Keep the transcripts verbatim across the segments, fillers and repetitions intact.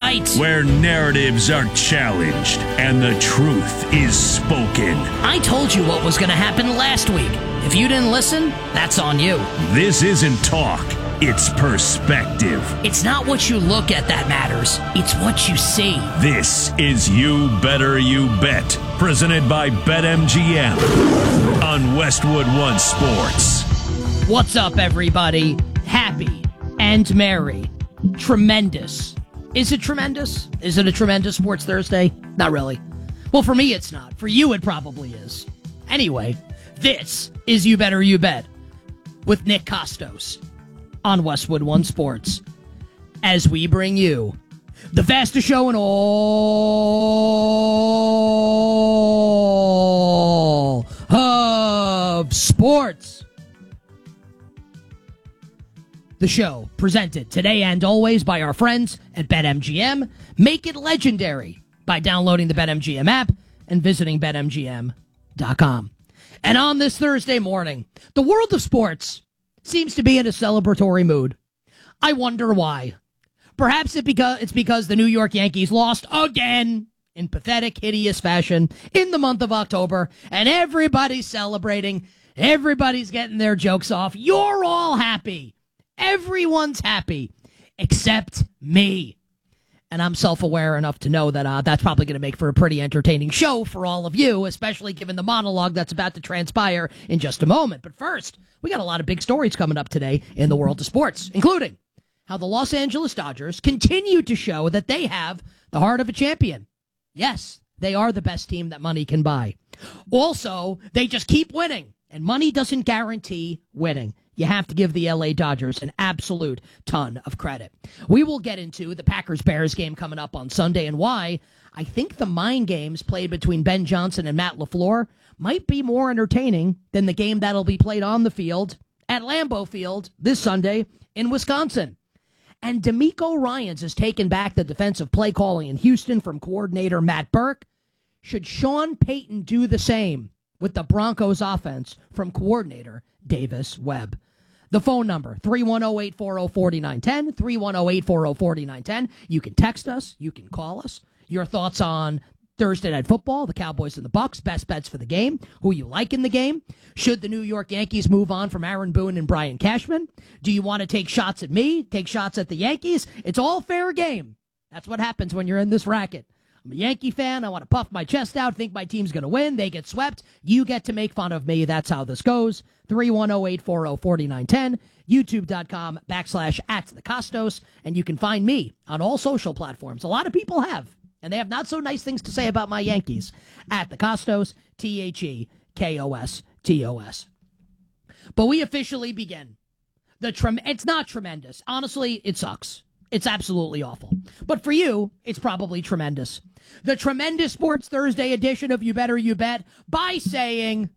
right. Where narratives are challenged and the truth is spoken. I told you what was going to happen last week. If you didn't listen, that's on you. This isn't talk, it's perspective. It's not what you look at that matters. It's what you see. This is You Better You Bet, presented by BetMGM on Westwood One Sports. What's up, everybody? Happy and merry. Tremendous. Is it tremendous? Is it a tremendous Sports Thursday? Not really. Well, for me, it's not. For you, it probably is. Anyway, this is You Better You Bet with Nick Kostos on Westwood One Sports as we bring you the fastest show in all of sports. The show presented today and always by our friends at BetMGM. Make it legendary by downloading the BetMGM app and visiting Bet M G M dot com. And on this Thursday morning, the world of sports seems to be in a celebratory mood. I wonder why. Perhaps it because it's because the New York Yankees lost again in pathetic, hideous fashion in the month of October, and everybody's celebrating. Everybody's getting their jokes off. You're all happy. Everyone's happy except me. And I'm self-aware enough to know that uh, that's probably going to make for a pretty entertaining show for all of you, especially given the monologue that's about to transpire in just a moment. But first, we got a lot of big stories coming up today in the world of sports, including how the Los Angeles Dodgers continue to show that they have the heart of a champion. Yes, they are the best team that money can buy. Also, they just keep winning, and money doesn't guarantee winning. You have to give the L A Dodgers an absolute ton of credit. We will get into the Packers-Bears game coming up on Sunday and why I think the mind games played between Ben Johnson and Matt LaFleur might be more entertaining than the game that'll be played on the field at Lambeau Field this Sunday in Wisconsin. And D'Amico Ryans has taken back the defensive play calling in Houston from coordinator Matt Burke. Should Sean Payton do the same with the Broncos offense from coordinator Davis Webb? The phone number, three one zero, eight four zero, four nine one zero, three one zero, eight four zero, four nine one zero. You can text us. You can call us. Your thoughts on Thursday Night Football, the Cowboys and the Bucks, best bets for the game, who you like in the game. Should the New York Yankees move on from Aaron Boone and Brian Cashman? Do you want to take shots at me, take shots at the Yankees? It's all fair game. That's what happens when you're in this racket. I'm a Yankee fan. I want to puff my chest out, think my team's going to win. They get swept. You get to make fun of me. That's how this goes. three one zero, eight four zero, four nine one zero, youtube.com backslash at the Kostos. And you can find me on all social platforms. A lot of people have, and they have not so nice things to say about my Yankees. At the Kostos, T H E K O S T O S. But we officially begin. The trem- It's not tremendous. Honestly, it sucks. It's absolutely awful. But for you, it's probably tremendous. The tremendous Sports Thursday edition of You Better You Bet by saying,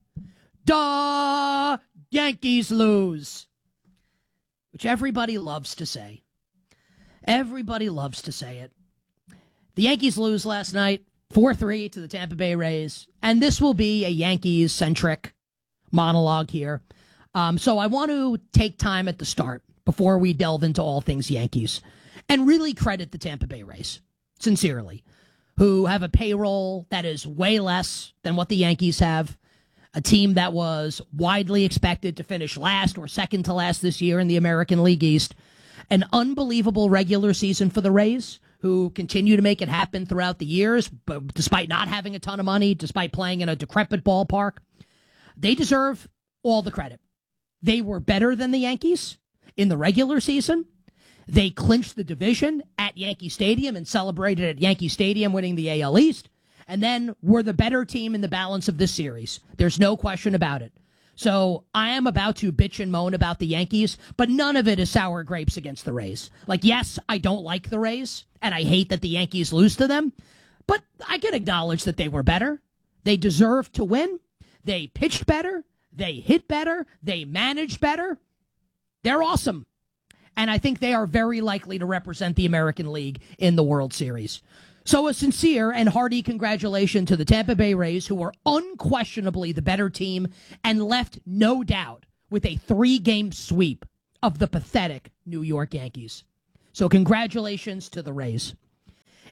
duh, Yankees lose. Which everybody loves to say. Everybody loves to say it. The Yankees lose last night, four three to the Tampa Bay Rays. And this will be a Yankees-centric monologue here. Um, so I want to take time at the start before we delve into all things Yankees and really credit the Tampa Bay Rays, sincerely, who have a payroll that is way less than what the Yankees have, a team that was widely expected to finish last or second to last this year in the American League East, an unbelievable regular season for the Rays, who continue to make it happen throughout the years, but despite not having a ton of money, despite playing in a decrepit ballpark. They deserve all the credit. They were better than the Yankees in the regular season. They clinched the division at Yankee Stadium and celebrated at Yankee Stadium, winning the A L East, and then were the better team in the balance of this series. There's no question about it. So I am about to bitch and moan about the Yankees, but none of it is sour grapes against the Rays. Like, yes, I don't like the Rays, and I hate that the Yankees lose to them, but I can acknowledge that they were better. They deserved to win. They pitched better. They hit better. They managed better. They're awesome. And I think they are very likely to represent the American League in the World Series. So a sincere and hearty congratulations to the Tampa Bay Rays, who are unquestionably the better team and left no doubt with a three-game sweep of the pathetic New York Yankees. So congratulations to the Rays.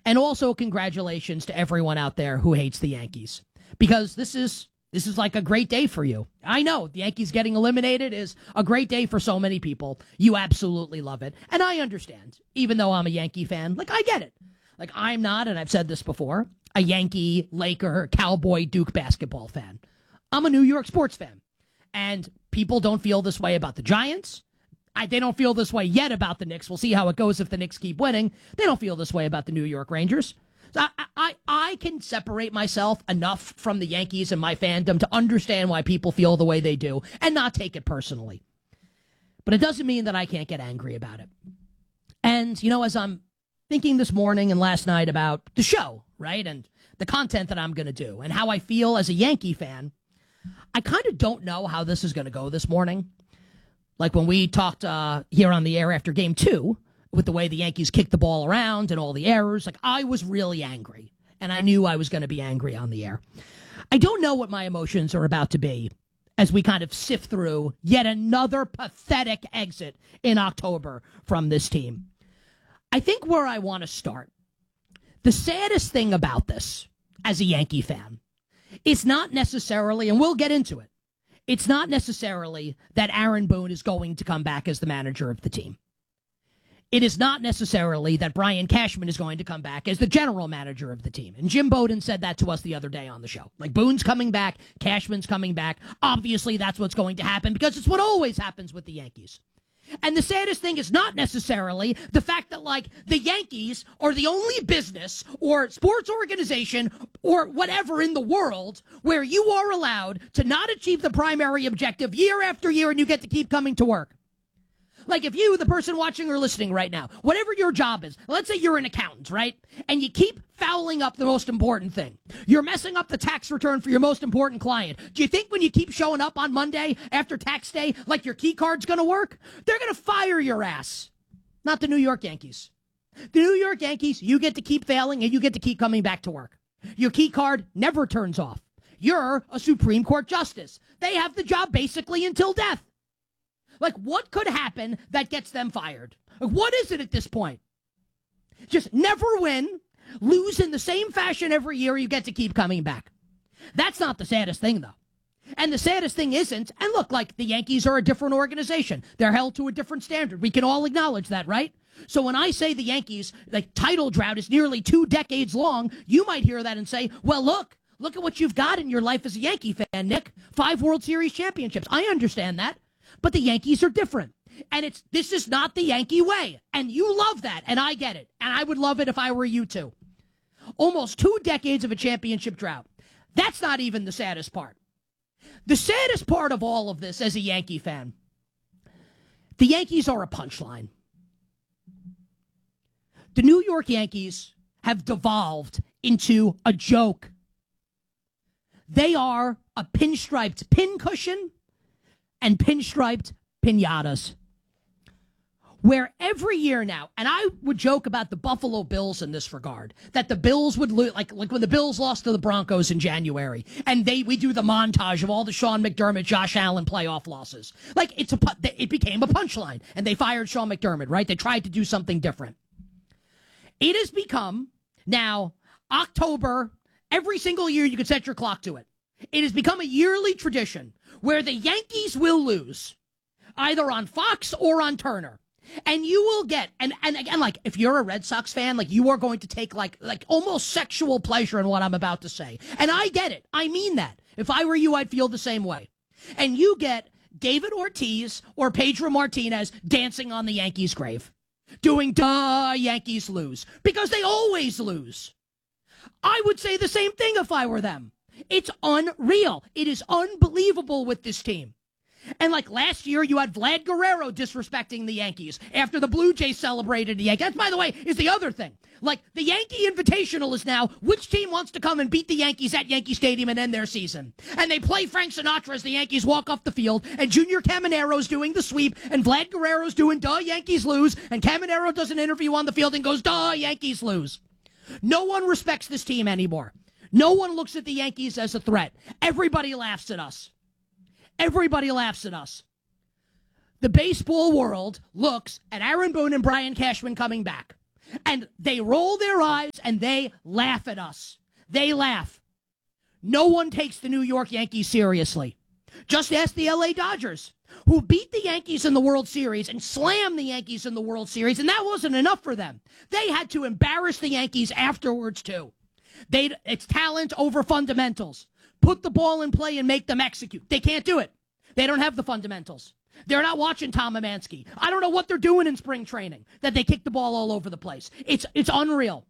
And also congratulations to everyone out there who hates the Yankees, because this is this is like a great day for you. I know the Yankees getting eliminated is a great day for so many people. You absolutely love it. And I understand, even though I'm a Yankee fan, like I get it. Like I'm not, and I've said this before, a Yankee, Laker, Cowboy, Duke basketball fan. I'm a New York sports fan. And people don't feel this way about the Giants. I, they don't feel this way yet about the Knicks. We'll see how it goes if the Knicks keep winning. They don't feel this way about the New York Rangers. So I, I, I can separate myself enough from the Yankees and my fandom to understand why people feel the way they do and not take it personally. But it doesn't mean that I can't get angry about it. And, you know, as I'm thinking this morning and last night about the show, right, and the content that I'm going to do and how I feel as a Yankee fan, I kind of don't know how this is going to go this morning. Like when we talked uh, here on the air after game two, with the way the Yankees kicked the ball around and all the errors, like I was really angry, and I knew I was going to be angry on the air. I don't know what my emotions are about to be as we kind of sift through yet another pathetic exit in October from this team. I think where I want to start, the saddest thing about this as a Yankee fan is not necessarily, and we'll get into it, it's not necessarily that Aaron Boone is going to come back as the manager of the team. It is not necessarily that Brian Cashman is going to come back as the general manager of the team. And Jim Bowden said that to us the other day on the show. Like, Boone's coming back, Cashman's coming back. Obviously, that's what's going to happen because it's what always happens with the Yankees. And the saddest thing is not necessarily the fact that, like, the Yankees are the only business or sports organization or whatever in the world where you are allowed to not achieve the primary objective year after year and you get to keep coming to work. Like if you, the person watching or listening right now, whatever your job is, let's say you're an accountant, right? And you keep fouling up the most important thing. You're messing up the tax return for your most important client. Do you think when you keep showing up on Monday after tax day, like your key card's going to work? They're going to fire your ass. Not the New York Yankees. The New York Yankees, you get to keep failing and you get to keep coming back to work. Your key card never turns off. You're a Supreme Court justice. They have the job basically until death. Like, what could happen that gets them fired? Like, what is it at this point? Just never win, lose in the same fashion every year, you get to keep coming back. That's not the saddest thing, though. And the saddest thing isn't, and look, like, the Yankees are a different organization. They're held to a different standard. We can all acknowledge that, right? So when I say the Yankees, like, title drought is nearly two decades long, you might hear that and say, well, look, look at what you've got in your life as a Yankee fan, Nick. Five World Series championships. I understand that. But the Yankees are different. And it's this is not the Yankee way. And you love that. And I get it. And I would love it if I were you too. Almost two decades of a championship drought. That's not even the saddest part. The saddest part of all of this as a Yankee fan, the Yankees are a punchline. The New York Yankees have devolved into a joke. They are a pinstriped pincushion and pinstriped piñatas. Where every year now, and I would joke about the Buffalo Bills in this regard, that the Bills would lose, like, like when the Bills lost to the Broncos in January, and they we do the montage of all the Sean McDermott, Josh Allen playoff losses. Like, it's a it became a punchline, and they fired Sean McDermott, right? They tried to do something different. It has become, now, October, every single year you can set your clock to it. It has become a yearly tradition where the Yankees will lose, either on Fox or on Turner. And you will get, and, and again, like, if you're a Red Sox fan, like, you are going to take, like, like almost sexual pleasure in what I'm about to say. And I get it. I mean that. If I were you, I'd feel the same way. And you get David Ortiz or Pedro Martinez dancing on the Yankees' grave, doing, duh, Yankees lose. Because they always lose. I would say the same thing if I were them. It's unreal. It is unbelievable with this team. And like last year, you had Vlad Guerrero disrespecting the Yankees after the Blue Jays celebrated the Yankees. That, by the way, is the other thing. Like, the Yankee Invitational is now which team wants to come and beat the Yankees at Yankee Stadium and end their season. And they play Frank Sinatra as the Yankees walk off the field, and Junior Caminero's doing the sweep, and Vlad Guerrero's doing, duh, Yankees lose, and Caminero does an interview on the field and goes, duh, Yankees lose. No one respects this team anymore. No one looks at the Yankees as a threat. Everybody laughs at us. Everybody laughs at us. The baseball world looks at Aaron Boone and Brian Cashman coming back. And they roll their eyes and they laugh at us. They laugh. No one takes the New York Yankees seriously. Just ask the L A Dodgers, who beat the Yankees in the World Series and slammed the Yankees in the World Series, and that wasn't enough for them. They had to embarrass the Yankees afterwards, too. They, it's talent over fundamentals. Put the ball in play and make them execute. They can't do it. They don't have the fundamentals. They're not watching Tom Amansky. I don't know what they're doing in spring training, that they kick the ball all over the place. It's, it's unreal.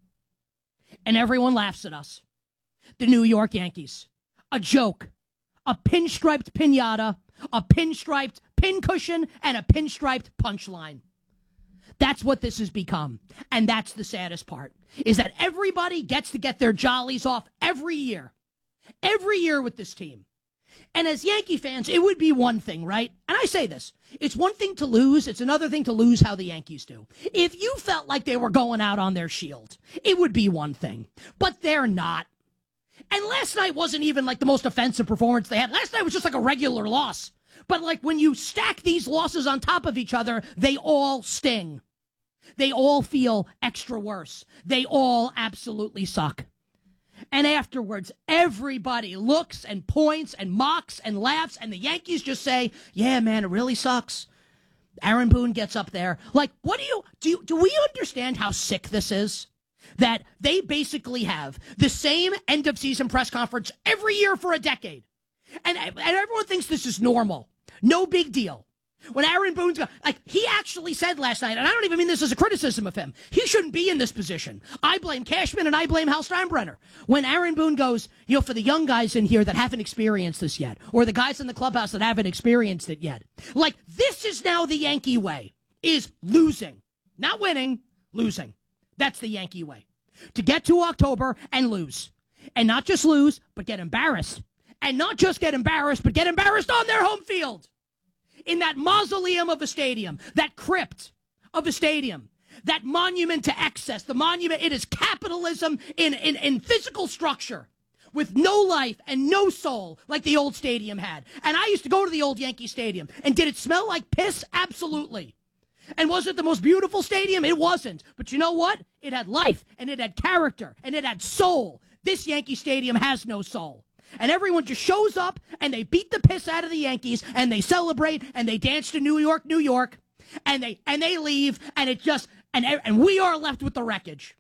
And everyone laughs at us. The New York Yankees. A joke. A pinstriped pinata, a pinstriped pincushion, and a pinstriped punchline. That's what this has become. And that's the saddest part, is that everybody gets to get their jollies off every year. Every year with this team. And as Yankee fans, it would be one thing, right? And I say this. It's one thing to lose. It's another thing to lose how the Yankees do. If you felt like they were going out on their shield, it would be one thing. But they're not. And last night wasn't even like the most offensive performance they had. Last night was just like a regular loss. But like when you stack these losses on top of each other, they all sting. They all feel extra worse. They all absolutely suck. And afterwards, everybody looks and points and mocks and laughs, and the Yankees just say, yeah, man, it really sucks. Aaron Boone gets up there. Like, what do you, do you, do we understand how sick this is? That they basically have the same end-of-season press conference every year for a decade. And, and everyone thinks this is normal. No big deal. When Aaron Boone's go, like, he actually said last night, and I don't even mean this as a criticism of him, he shouldn't be in this position. I blame Cashman and I blame Hal Steinbrenner. When Aaron Boone goes, you know, for the young guys in here that haven't experienced this yet, or the guys in the clubhouse that haven't experienced it yet, like, this is now the Yankee way, is losing. Not winning, losing. That's the Yankee way. To get to October and lose. And not just lose, but get embarrassed. And not just get embarrassed, but get embarrassed on their home field. In that mausoleum of a stadium, that crypt of a stadium, that monument to excess, the monument, it is capitalism in, in, in physical structure with no life and no soul like the old stadium had. And I used to go to the old Yankee Stadium. And did it smell like piss? Absolutely. And was it the most beautiful stadium? It wasn't. But you know what? It had life, and it had character, and it had soul. This Yankee Stadium has no soul. And everyone just shows up, and they beat the piss out of the Yankees, and they celebrate, and they dance to New York, New York, and they and they leave, and it just and and we are left with the wreckage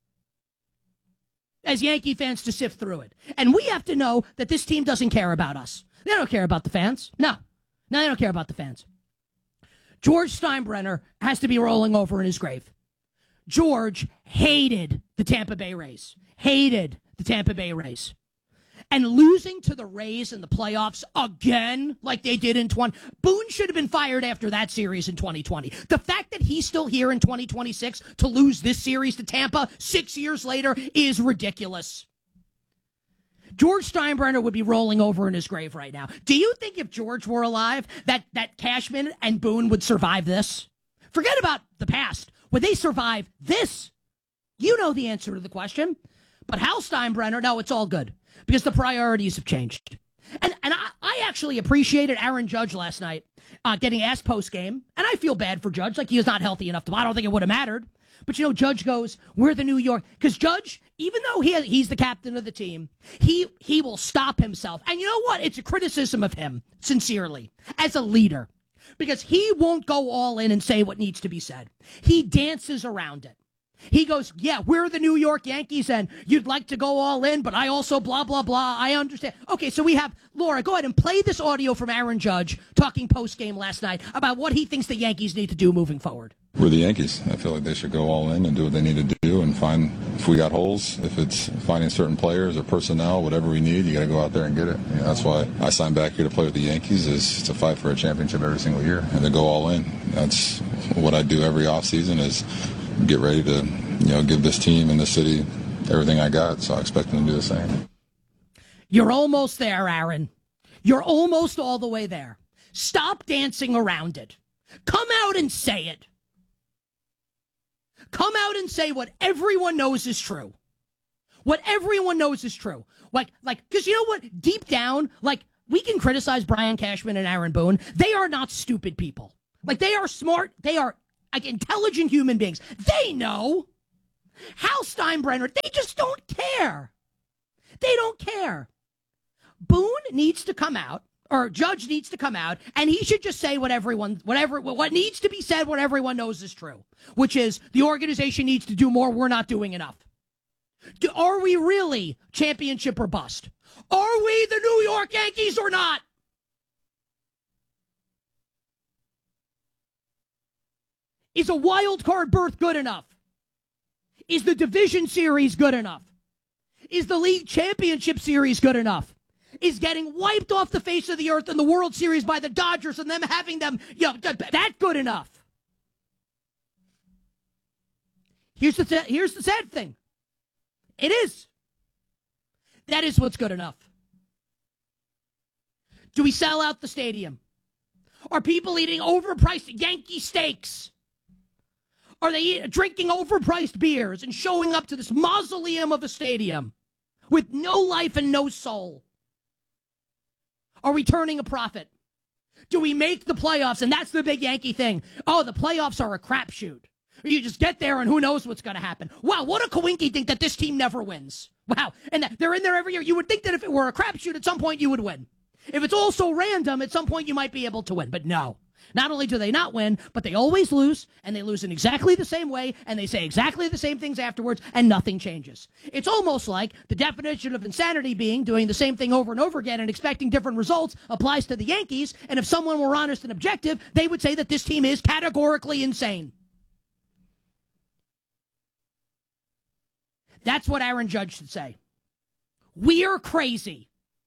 as Yankee fans to sift through it. And we have to know that this team doesn't care about us. They don't care about the fans. No. No, they don't care about the fans. George Steinbrenner has to be rolling over in his grave. George hated the Tampa Bay Rays. Hated the Tampa Bay Rays. And losing to the Rays in the playoffs again, like they did in twenty. Boone should have been fired after that series in twenty twenty. The fact that he's still here in twenty twenty-six to lose this series to Tampa six years later is ridiculous. George Steinbrenner would be rolling over in his grave right now. Do you think if George were alive, that, that Cashman and Boone would survive this? Forget about the past. Would they survive this? You know the answer to the question. But Hal Steinbrenner, no, it's all good. Because the priorities have changed. And and I, I actually appreciated Aaron Judge last night uh, getting asked post-game. And I feel bad for Judge. Like, he is not healthy enough to. I don't think it would have mattered. But, you know, Judge goes, we're the New York. Because Judge, even though he he's the captain of the team, he he will stop himself. And you know what? It's a criticism of him, sincerely, as a leader. Because he won't go all in and say what needs to be said. He dances around it. He goes, yeah, we're the New York Yankees, and you'd like to go all in, but I also blah, blah, blah. I understand. Okay, so we have, Laura, go ahead and play this audio from Aaron Judge talking post-game last night about what he thinks the Yankees need to do moving forward. We're the Yankees. I feel like they should go all in and do what they need to do and find, if we got holes, if it's finding certain players or personnel, whatever we need, you got to go out there and get it. You know, that's why I signed back here to play with the Yankees, is to fight for a championship every single year and to go all in. That's what I do every offseason, is get ready to, you know, give this team and this city everything I got. So I expect them to do the same. You're almost there, Aaron. You're almost all the way there. Stop dancing around it. Come out and say it. Come out and say what everyone knows is true. What everyone knows is true. Like, like, because you know what? Deep down, like, we can criticize Brian Cashman and Aaron Boone. They are not stupid people. Like, they are smart. They are like intelligent human beings. They know. Hal Steinbrenner, they just don't care. They don't care. Boone needs to come out, or Judge needs to come out, and he should just say what everyone, whatever, what needs to be said, what everyone knows is true, which is the organization needs to do more. We're not doing enough. Do, are we really championship or bust? Are we the New York Yankees or not? Is a wild card berth good enough? Is the division series good enough? Is the league championship series good enough? Is getting wiped off the face of the earth in the World Series by the Dodgers and them having them, you know, that good enough? Here's the th- here's the sad thing. It is. That is what's good enough. Do we sell out the stadium? Are people eating overpriced Yankee steaks? Are they eat, drinking overpriced beers and showing up to this mausoleum of a stadium with no life and no soul? Are we turning a profit? Do we make the playoffs? And that's the big Yankee thing. Oh, the playoffs are a crapshoot. You just get there and who knows what's going to happen. Wow, what a coinky think that this team never wins. Wow, and that they're in there every year. You would think that if it were a crapshoot, at some point you would win. If it's all so random, at some point you might be able to win. But no. Not only do they not win, but they always lose, and they lose in exactly the same way, and they say exactly the same things afterwards, and nothing changes. It's almost like the definition of insanity being doing the same thing over and over again and expecting different results applies to the Yankees, and if someone were honest and objective, they would say that this team is categorically insane. That's what Aaron Judge should say. We're crazy.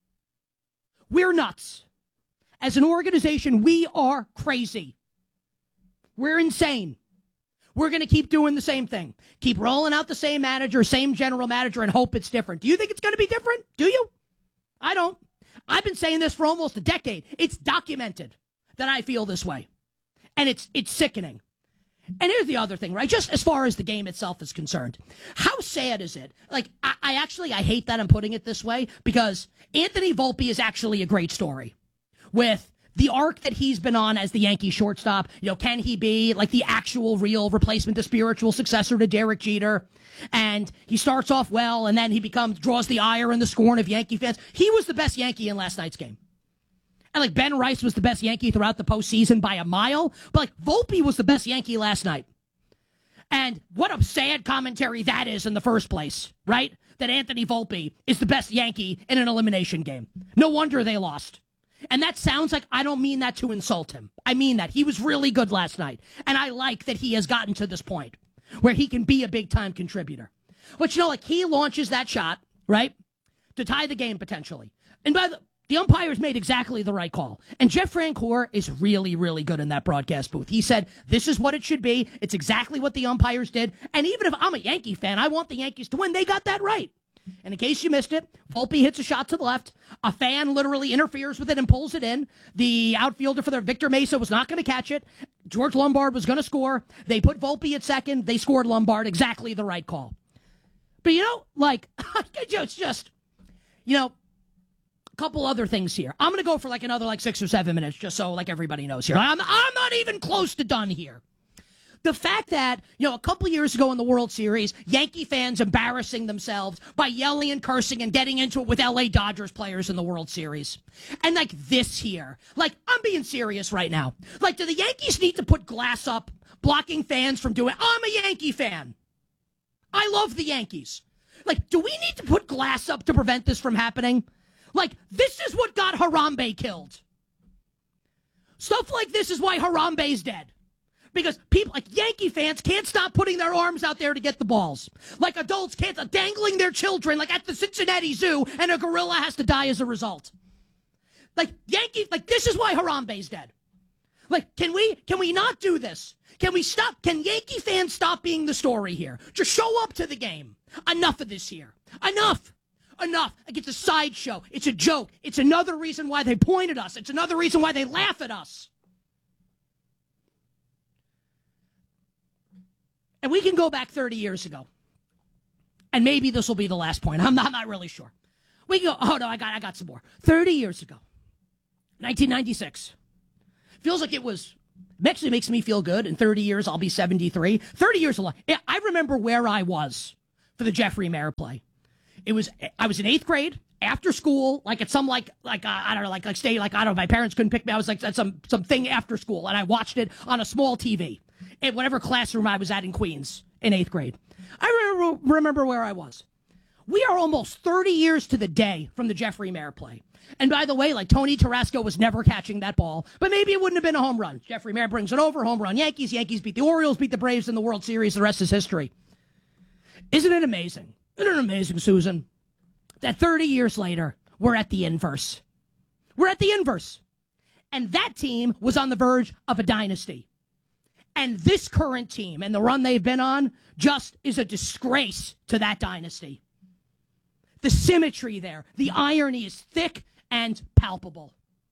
We're nuts. As an organization, we are crazy. We're insane. We're going to keep doing the same thing. Keep rolling out the same manager, same general manager, and hope it's different. Do you think it's going to be different? Do you? I don't. I've been saying this for almost a decade. It's documented that I feel this way. And it's it's sickening. And here's the other thing, right? Just as far as the game itself is concerned, how sad is it? Like, I, I actually, I hate that I'm putting it this way because Anthony Volpe is actually a great story. With the arc that he's been on as the Yankee shortstop, you know, can he be like the actual real replacement, the spiritual successor to Derek Jeter? And he starts off well, and then he becomes, draws the ire and the scorn of Yankee fans. He was the best Yankee in last night's game. And like Ben Rice was the best Yankee throughout the postseason by a mile, but like Volpe was the best Yankee last night. And what a sad commentary that is in the first place, right? That Anthony Volpe is the best Yankee in an elimination game. No wonder they lost. And that sounds like I don't mean that to insult him. I mean that. He was really good last night. And I like that he has gotten to this point where he can be a big-time contributor. But, you know, like he launches that shot, right, to tie the game potentially. And by the, the umpires made exactly the right call. And Jeff Francoeur is really, really good in that broadcast booth. He said, this is what it should be. It's exactly what the umpires did. And even if I'm a Yankee fan, I want the Yankees to win. They got that right. And in case you missed it, Volpe hits a shot to the left. A fan literally interferes with it and pulls it in. The outfielder for the Victor Mesa was not going to catch it. George Lombard was going to score. They put Volpe at second. They scored Lombard. Exactly the right call. But, you know, like, it's just, you know, a couple other things here. I'm going to go for like another like six or seven minutes just so like everybody knows here. I'm, I'm not even close to done here. The fact that, you know, a couple years ago in the World Series, Yankee fans embarrassing themselves by yelling and cursing and getting into it with L A Dodgers players in the World Series. And like this year, like I'm being serious right now. Like, do the Yankees need to put glass up blocking fans from doing, I'm a Yankee fan. I love the Yankees. Like, do we need to put glass up to prevent this from happening? Like, this is what got Harambe killed. Stuff like this is why Harambe's dead. Because people, like Yankee fans, can't stop putting their arms out there to get the balls. Like adults can't stop dangling their children, like at the Cincinnati Zoo, and a gorilla has to die as a result. Like Yankee, like this is why Harambe's dead. Like, can we, can we not do this? Can we stop? Can Yankee fans stop being the story here? Just show up to the game. Enough of this here. Enough. Enough. Like it's a sideshow. It's a joke. It's another reason why they point at us. It's another reason why they laugh at us. And we can go back thirty years ago. And maybe this will be the last point. I'm not, I'm not really sure. We can go, oh no, I got I got some more. thirty years ago. nineteen ninety-six. Feels like it was It actually makes me feel good. In thirty years, I'll be seventy-three. thirty years along. I remember where I was for the Jeffrey Mayer play. It was, I was in eighth grade, after school, like at some, like, like, uh, I don't know, like, like stay, like, I don't know, my parents couldn't pick me. I was like at some, some thing after school, and I watched it on a small T V in whatever classroom I was at in Queens in eighth grade. I remember, remember where I was. We are almost thirty years to the day from the Jeffrey Mayer play. And by the way, like, Tony Tarasco was never catching that ball, but maybe it wouldn't have been a home run. Jeffrey Mayer brings it over, home run Yankees. Yankees beat the Orioles, beat the Braves in the World Series. The rest is history. Isn't it amazing? Isn't it amazing, Susan, that thirty years later, we're at the inverse. We're at the inverse. And that team was on the verge of a dynasty. And this current team and the run they've been on just is a disgrace to that dynasty. The symmetry there, the irony is thick and palpable.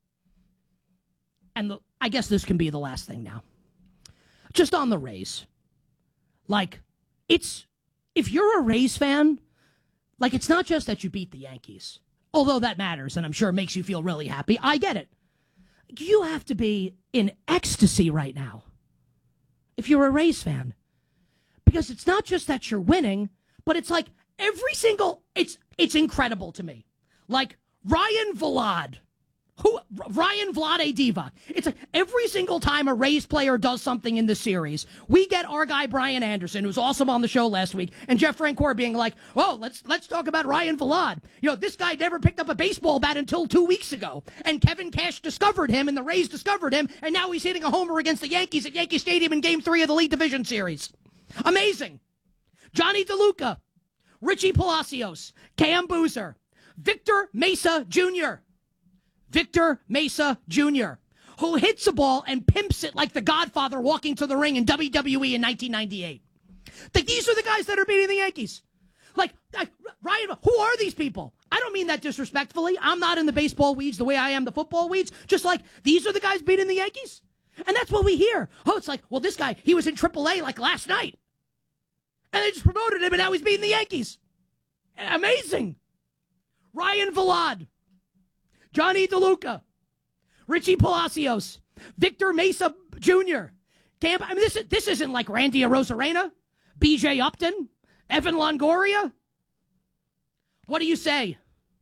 And the, I guess this can be the last thing now. Just on the Rays. Like, it's, if you're a Rays fan, like, it's not just that you beat the Yankees, although that matters, and I'm sure it makes you feel really happy. I get it. You have to be in ecstasy right now if you're a Rays fan. Because it's not just that you're winning, but it's like every single, it's it's incredible to me. Like Ryan Vlad, who Ryan Vlade Diva. It's like every single time a Rays player does something in the series, we get our guy Brian Anderson, who's awesome on the show last week, and Jeff Francoeur being like, "Oh, let's let's talk about Ryan Vlad. You know, this guy never picked up a baseball bat until two weeks ago, and Kevin Cash discovered him, and the Rays discovered him, and now he's hitting a homer against the Yankees at Yankee Stadium in Game Three of the League Division Series. Amazing. Johnny DeLuca, Richie Palacios, Cam Boozer, Victor Mesa Junior Victor Mesa Junior, who hits a ball and pimps it like the Godfather walking to the ring in W W E in nineteen ninety-eight. Like, these are the guys that are beating the Yankees. Like, like, Ryan, who are these people? I don't mean that disrespectfully. I'm not in the baseball weeds the way I am the football weeds. Just like, these are the guys beating the Yankees? And that's what we hear. Oh, it's like, well, this guy, he was in triple A like last night. And they just promoted him, and now he's beating the Yankees. Amazing. Ryan Vlad, Johnny DeLuca, Richie Palacios, Victor Mesa Junior Cam, I mean, this, this isn't like Randy Arozarena, B J Upton, Evan Longoria. What do you say?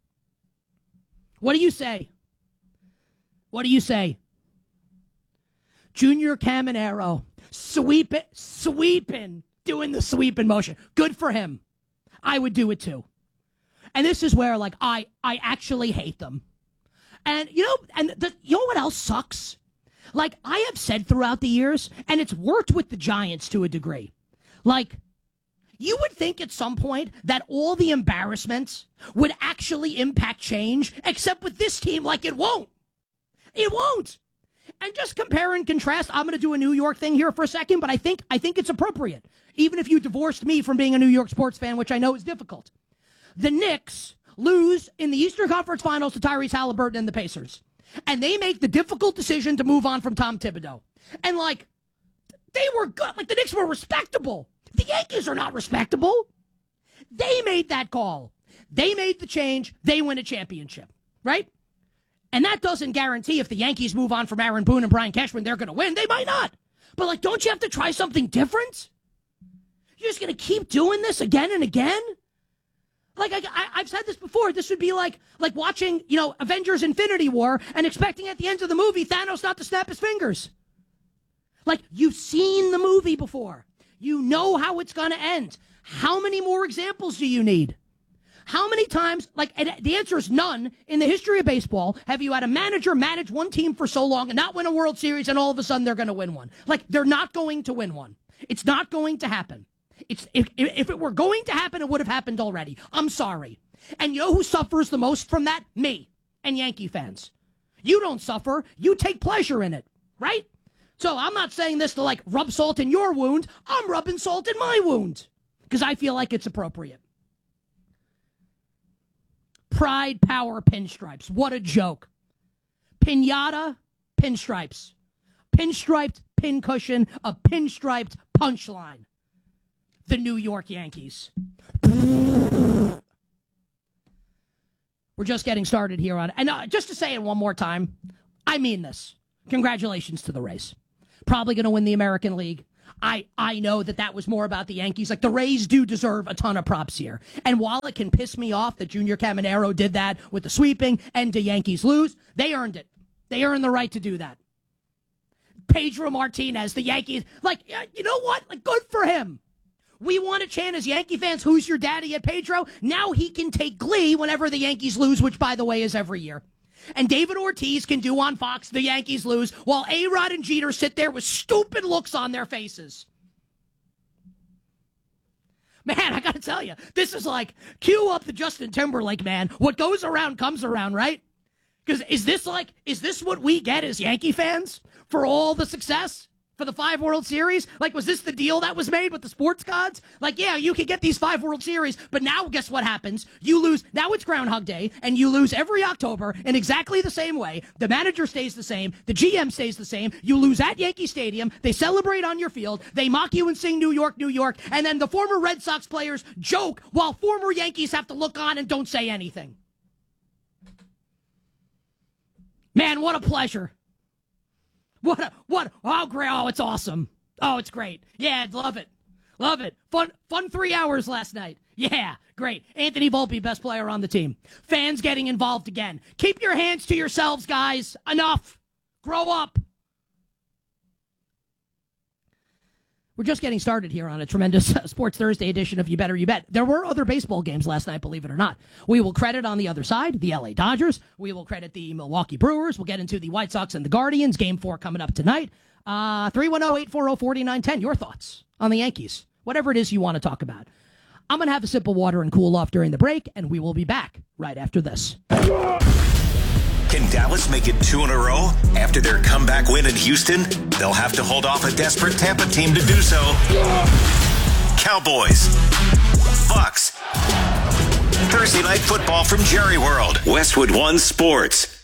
What do you say? What do you say? Junior Caminero, sweep it, sweeping, doing the sweeping motion. Good for him. I would do it too. And this is where, like, I, I actually hate them. And, you know, and the, you know what else sucks? Like, I have said throughout the years, and it's worked with the Giants to a degree. Like, you would think at some point that all the embarrassments would actually impact change, except with this team, like, it won't. It won't. And just compare and contrast, I'm going to do a New York thing here for a second, but I think I think it's appropriate, even if you divorced me from being a New York sports fan, which I know is difficult. The Knicks lose in the Eastern Conference Finals to Tyrese Halliburton and the Pacers. And they make the difficult decision to move on from Tom Thibodeau. And, like, they were good. Like, the Knicks were respectable. The Yankees are not respectable. They made that call. They made the change. They win a championship, right? And that doesn't guarantee if the Yankees move on from Aaron Boone and Brian Cashman, they're going to win. They might not. But, like, don't you have to try something different? You're just going to keep doing this again and again? Like, I, I, I've said this before. This would be like like watching, you know, Avengers Infinity War and expecting at the end of the movie Thanos not to snap his fingers. Like, you've seen the movie before. You know how it's going to end. How many more examples do you need? How many times, like, and the answer is none in the history of baseball, have you had a manager manage one team for so long and not win a World Series and all of a sudden they're going to win one? Like, they're not going to win one. It's not going to happen. It's if, if it were going to happen, it would have happened already. I'm sorry. And you know who suffers the most from that? Me and Yankee fans. You don't suffer. You take pleasure in it, right? So I'm not saying this to, like, rub salt in your wound. I'm rubbing salt in my wound because I feel like it's appropriate. Pride, power, pinstripes. What a joke. Pinata, pinstripes. Pinstriped pincushion, a pinstriped punchline. The New York Yankees. We're just getting started here on, and uh, just to say it one more time, I mean this. Congratulations to the Rays. Probably going to win the American League. I, I know that that was more about the Yankees. Like, the Rays do deserve a ton of props here. And while it can piss me off that Junior Caminero did that with the sweeping and the Yankees lose, they earned it. They earned the right to do that. Pedro Martinez, the Yankees, like, you know what? Like, good for him. We want to chant as Yankee fans, who's your daddy at Pedro? Now he can take glee whenever the Yankees lose, which, by the way, is every year. And David Ortiz can do on Fox, the Yankees lose, while A-Rod and Jeter sit there with stupid looks on their faces. Man, I got to tell you, this is like, cue up the Justin Timberlake, man. What goes around comes around, right? Because is this like, is this what we get as Yankee fans for all the success? For the five World Series? Like, was this the deal that was made with the sports gods? Like, yeah, you can get these five World Series, but now guess what happens? You lose, now it's Groundhog Day, and you lose every October in exactly the same way. The manager stays the same, the G M stays the same, you lose at Yankee Stadium, they celebrate on your field, they mock you and sing New York, New York, and then the former Red Sox players joke while former Yankees have to look on and don't say anything. Man, what a pleasure. What, a, what, oh, great, oh, it's awesome. Oh, it's great. Yeah, love it. Love it. Fun, fun three hours last night. Yeah, great. Anthony Volpe, best player on the team. Fans getting involved again. Keep your hands to yourselves, guys. Enough. Grow up. We're just getting started here on a tremendous uh, Sports Thursday edition of You Better You Bet. There were other baseball games last night, believe it or not. We will credit on the other side the L A Dodgers. We will credit the Milwaukee Brewers. We'll get into the White Sox and the Guardians. Game four coming up tonight. Uh, three one zero, eight four zero, four nine one zero. Your thoughts on the Yankees. Whatever it is you want to talk about. I'm going to have a sip of water and cool off during the break, and we will be back right after this. Can Dallas make it two in a row? After their comeback win in Houston, they'll have to hold off a desperate Tampa team to do so. Cowboys. Bucks. Thursday Night Football from Jerry World. Westwood One Sports.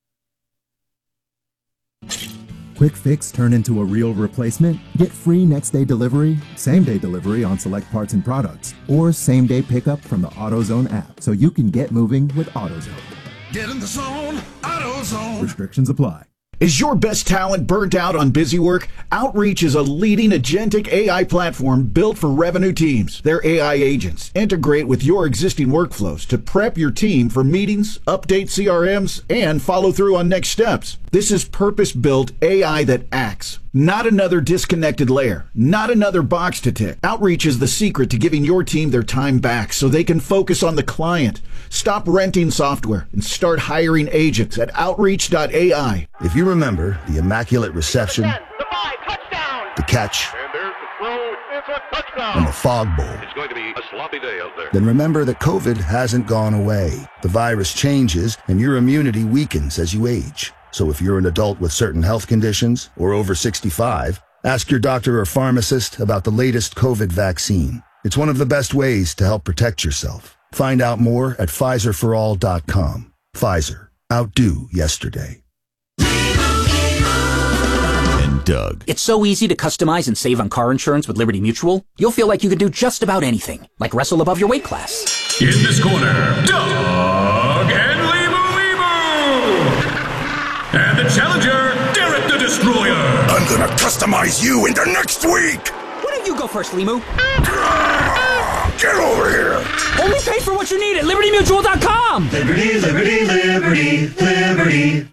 Quick fix turn into a real replacement? Get free next day delivery, same day delivery on select parts and products, or same day pickup from the AutoZone app so you can get moving with AutoZone. Get in the zone, AutoZone. Restrictions apply. Is your best talent burnt out on busy work? Outreach is a leading agentic A I platform built for revenue teams. Their A I agents integrate with your existing workflows to prep your team for meetings, update C R Ms, and follow through on next steps. This is purpose-built A I that acts. Not another disconnected layer. Not another box to tick. Outreach is the secret to giving your team their time back so they can focus on the client. Stop renting software and start hiring agents at outreach dot A I. If you remember the immaculate reception, the, ten, the, five, touchdown. the catch, and there's the throw. It's a touchdown. and the fog bowl, it's going to be a sloppy day out there. Then remember that COVID hasn't gone away. The virus changes and your immunity weakens as you age. So if you're an adult with certain health conditions or over sixty-five, ask your doctor or pharmacist about the latest COVID vaccine. It's one of the best ways to help protect yourself. Find out more at Pfizer for all dot com. Pfizer. Outdo yesterday. And Doug. It's so easy to customize and save on car insurance with Liberty Mutual. You'll feel like you could do just about anything, like wrestle above your weight class. In this corner, Doug and Limu Limu. And the challenger, Derek the Destroyer. I'm gonna customize you into next week. Why don't you go first, Limu? Get over here. Only pay for what you need at Liberty Mutual dot com. Liberty, Liberty, Liberty, Liberty.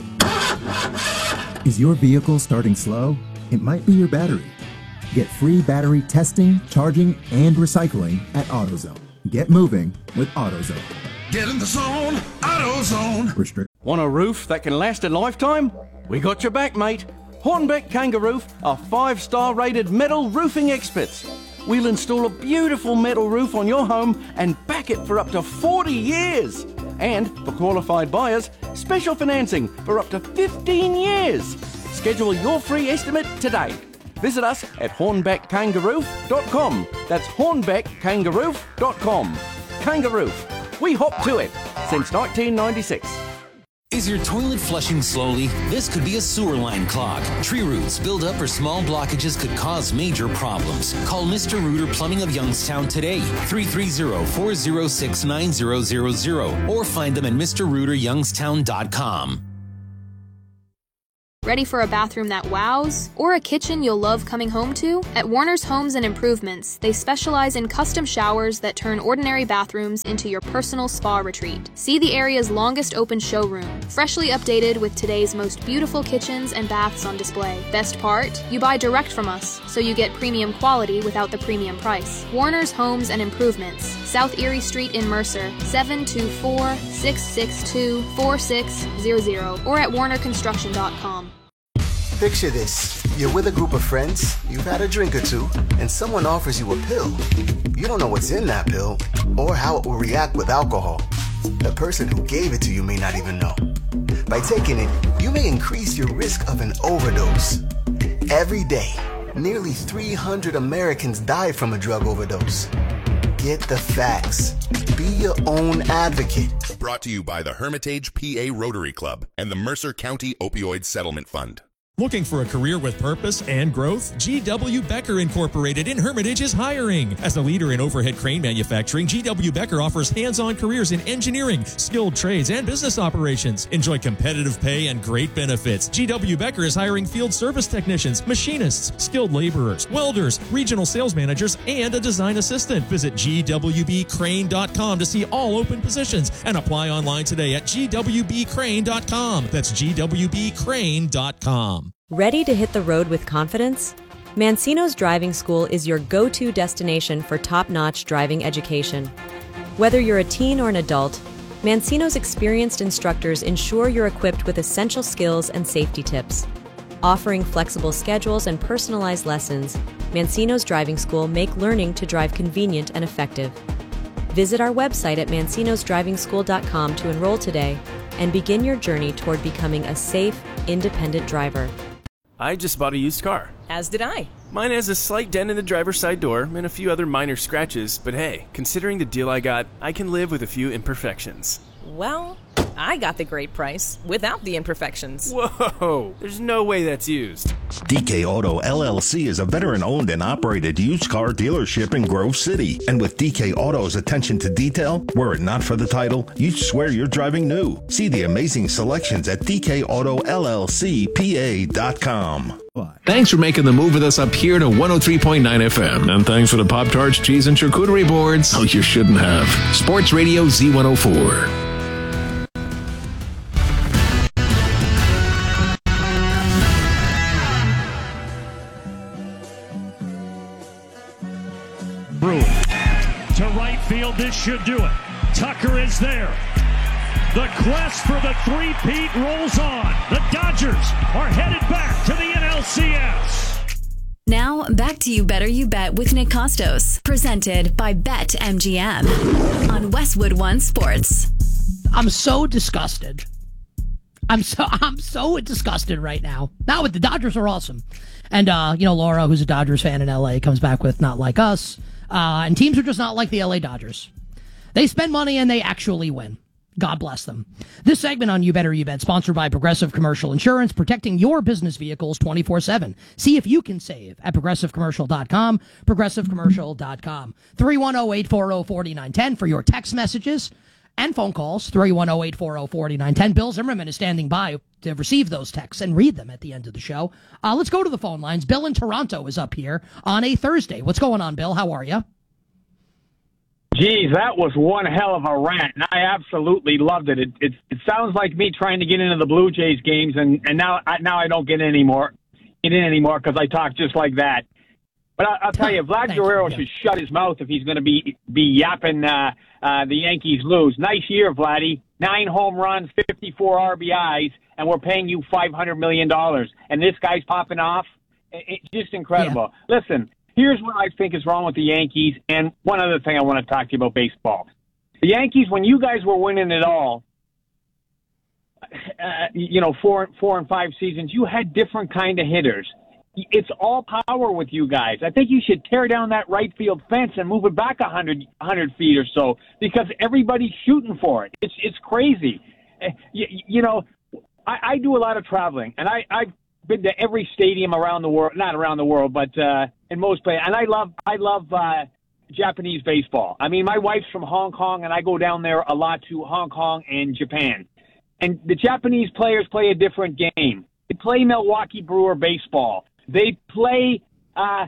Is your vehicle starting slow? It might be your battery. Get free battery testing, charging, and recycling at AutoZone. Get moving with AutoZone. Get in the zone, AutoZone. Restrict. Want a roof that can last a lifetime? We got your back, mate. Hornbeck Kangaroof are five-star rated metal roofing experts. We'll install a beautiful metal roof on your home and back it for up to forty years. And for qualified buyers, special financing for up to fifteen years. Schedule your free estimate today. Visit us at hornbeck kangaroof dot com. That's hornbeck kangaroof dot com. Kangaroof. We hop to it since nineteen ninety-six. Is your toilet flushing slowly? This could be a sewer line clog. Tree roots, build up or small blockages could cause major problems. Call Mister Rooter Plumbing of Youngstown today, three three zero, four zero six, nine zero zero zero, or find them at Mr Rooter Youngstown dot com. Ready for a bathroom that wows? Or a kitchen you'll love coming home to? At Warner's Homes and Improvements, they specialize in custom showers that turn ordinary bathrooms into your personal spa retreat. See the area's longest open showroom, freshly updated with today's most beautiful kitchens and baths on display. Best part? You buy direct from us, so you get premium quality without the premium price. Warner's Homes and Improvements, South Erie Street in Mercer, seven two four, six six two, four six zero zero, or at warner construction dot com. Picture this. You're with a group of friends, you've had a drink or two, and someone offers you a pill. You don't know what's in that pill, or how it will react with alcohol. The person who gave it to you may not even know. By taking it, you may increase your risk of an overdose. Every day, nearly three hundred Americans die from a drug overdose. Get the facts. Be your own advocate. Brought to you by the Hermitage P A Rotary Club and the Mercer County Opioid Settlement Fund. Looking for a career with purpose and growth? G W. Becker Incorporated in Hermitage is hiring. As a leader in overhead crane manufacturing, G W. Becker offers hands-on careers in engineering, skilled trades, and business operations. Enjoy competitive pay and great benefits. G W. Becker is hiring field service technicians, machinists, skilled laborers, welders, regional sales managers, and a design assistant. Visit G W B crane dot com to see all open positions and apply online today at G W B crane dot com. That's G W B crane dot com. Ready to hit the road with confidence? Mancino's Driving School is your go-to destination for top-notch driving education. Whether you're a teen or an adult, Mancino's experienced instructors ensure you're equipped with essential skills and safety tips. Offering flexible schedules and personalized lessons, Mancino's Driving School make learning to drive convenient and effective. Visit our website at mancinos driving school dot com to enroll today and begin your journey toward becoming a safe, independent driver. I just bought a used car. As did I. Mine has a slight dent in the driver's side door and a few other minor scratches, but hey, considering the deal I got, I can live with a few imperfections. Well, I got the great price without the imperfections. Whoa, there's no way that's used. D K Auto L L C is a veteran-owned and operated used car dealership in Grove City. And with D K Auto's attention to detail, were it not for the title, you'd swear you're driving new. See the amazing selections at D K Auto L L C P A dot com. Thanks for making the move with us up here to one oh three point nine F M. And thanks for the Pop-Tarts, cheese, and charcuterie boards. Oh, you shouldn't have. Sports Radio Z one oh four. To right field, this should do it. Tucker is there. The quest for the three-peat rolls on. The Dodgers are headed back to the N L C S. Now, back to You Better You Bet with Nick Costos. Presented by Bet M G M on Westwood One Sports. I'm so disgusted. I'm so I'm so disgusted right now. Not with the Dodgers are awesome. And, uh, you know, Laura, who's a Dodgers fan in L A, comes back with not like us. Uh, and teams are just not like the L A Dodgers. They spend money and they actually win. God bless them. This segment on You Better You Bet, sponsored by Progressive Commercial Insurance, protecting your business vehicles twenty-four seven. See if you can save at progressive commercial dot com, progressive commercial dot com. three one zero, eight four zero, four nine one zero for your text messages and phone calls. three one zero, eight four zero, four nine one zero. Bill Zimmerman is standing by to receive those texts and read them at the end of the show. Uh, let's go to the phone lines. Bill in Toronto is up here on a Thursday. What's going on, Bill? How are you? Geez, that was one hell of a rant, and I absolutely loved it. It it, it sounds like me trying to get into the Blue Jays games, and, and now I, now I don't get in anymore, get in anymore because I talk just like that. But I, I'll tell you, Vlad Guerrero you. should shut his mouth if he's going to be be yapping uh, uh, the Yankees lose. Nice year, Vladdy. Nine home runs, fifty-four R B Is, and we're paying you five hundred million dollars. And this guy's popping off. It's just incredible. Yeah. Listen. Here's what I think is wrong with the Yankees, and one other thing I want to talk to you about baseball. The Yankees, when you guys were winning it all, uh, you know, four, four and five seasons, you had different kind of hitters. It's all power with you guys. I think you should tear down that right field fence and move it back one hundred, one hundred feet or so because everybody's shooting for it. It's it's crazy. You, you know, I, I do a lot of traveling, and I, I've been to every stadium around the world, not around the world, but uh, in most places. And I love, I love uh, Japanese baseball. I mean, my wife's from Hong Kong, and I go down there a lot to Hong Kong and Japan. And the Japanese players play a different game. They play Milwaukee Brewer baseball. They play, uh,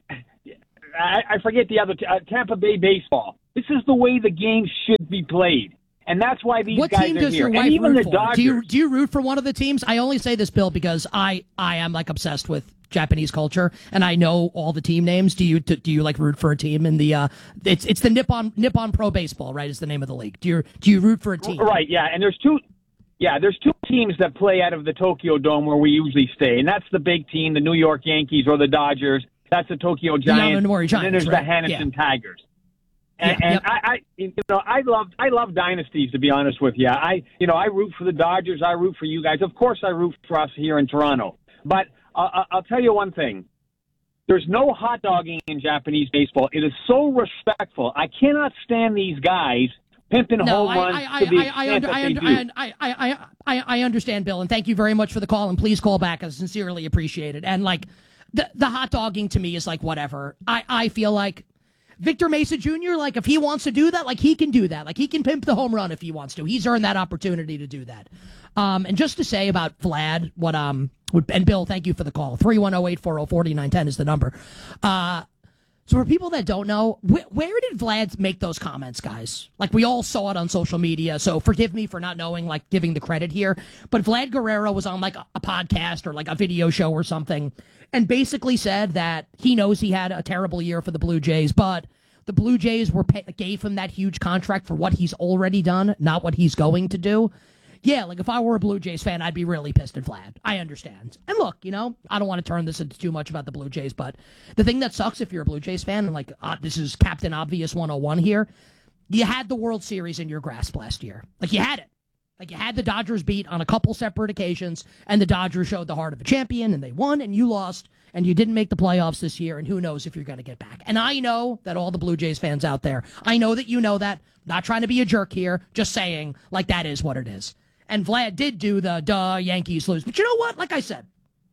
I, I forget the other, t- uh, Tampa Bay baseball. This is the way the game should be played. And that's why these what guys team are does here. Your wife and even root the for? Dodgers. Do you, do you root for one of the teams? I only say this, Bill, because I, I am like obsessed with Japanese culture, and I know all the team names. Do you do you like root for a team in the? Uh, it's it's the Nippon Nippon Pro Baseball, right? Is the name of the league. Do you do you root for a team? Right. Yeah. And there's two. Yeah, there's two teams that play out of the Tokyo Dome where we usually stay, and that's the big team, the New York Yankees or the Dodgers. That's the Tokyo Giants. The Giants, and then there's right? the Henderson yeah. Tigers. And, yeah, and yep. I, I, you know, I love, I love dynasties. To be honest with you, I, you know, I root for the Dodgers. I root for you guys. Of course, I root for us here in Toronto. But uh, I'll tell you one thing: there's no hot dogging in Japanese baseball. It is so respectful. I cannot stand these guys pimping no, home runs I, I, to the I, I, extent I, that I, they do. I, I, I, I, I understand, Bill, and thank you very much for the call. And please call back. I sincerely appreciate it. And like the the hot dogging to me is like whatever. I, I feel like Victor Mesa Junior, like, if he wants to do that, like, he can do that. Like, he can pimp the home run if he wants to. He's earned that opportunity to do that. Um, and just to say about Vlad, what, um, and Bill, thank you for the call. three one zero, eight four zero, four nine one zero is the number. Uh, so for people that don't know, wh- where did Vlad make those comments, guys? Like, we all saw it on social media, so forgive me for not knowing, like, giving the credit here. But Vlad Guerrero was on, like, a, a podcast or, like, a video show or something, and basically said that he knows he had a terrible year for the Blue Jays, but the Blue Jays were pay- gave him that huge contract for what he's already done, not what he's going to do. Yeah, like if I were a Blue Jays fan, I'd be really pissed at Vlad. I understand. And look, you know, I don't want to turn this into too much about the Blue Jays, but the thing that sucks if you're a Blue Jays fan, and like uh, this is Captain Obvious one oh one here, you had the World Series in your grasp last year. Like you had it. Like, you had the Dodgers beat on a couple separate occasions, and the Dodgers showed the heart of a champion, and they won, and you lost, and you didn't make the playoffs this year, and who knows if you're going to get back. And I know that all the Blue Jays fans out there, I know that you know that. Not trying to be a jerk here, just saying, like, that is what it is. And Vlad did do the, duh, Yankees lose. But you know what? Like I said,